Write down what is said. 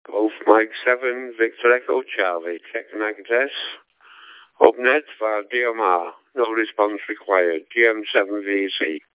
Golf Mike 7, Victor Echo Charlie, checking address. Up net via DMR, no response required, GM7VC.